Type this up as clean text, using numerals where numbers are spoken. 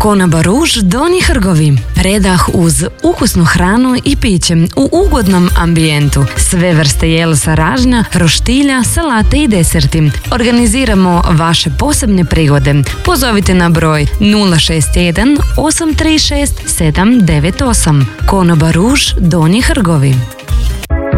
Konoba Ruž, Donji Hrgovi. Predah uz ukusnu hranu i piće u ugodnom ambijentu. Sve vrste jelsa ražnja, roštilja, salate i deserti. Organiziramo vaše posebne prigode. Pozovite na broj 061 836 798. Konoba Ruž, Donji Hrgovi.